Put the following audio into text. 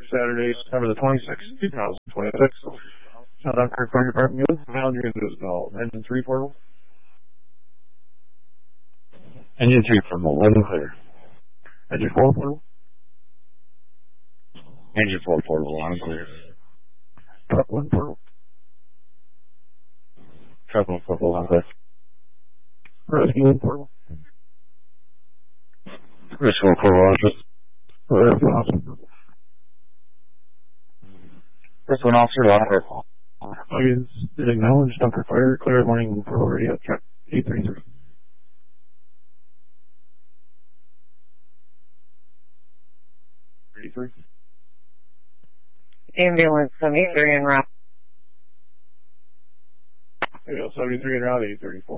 Saturday, September the 26th, 2026. Dunkirk Fire Department, Mount Engine 3 portable. Engine 3 portable, loud and clear. Engine 4 portable. Engine 4 portable, loud and clear. Truck 1 portable. Truck 1 portable, loud and clear. Rescue 1 portable. Rescue 1 portable, loud and clear. First one officer, loud and clear. Did acknowledge Dunkirk Fire, clear morning for radio, check 833. Ambulance 73 en route. 73 en route, 834.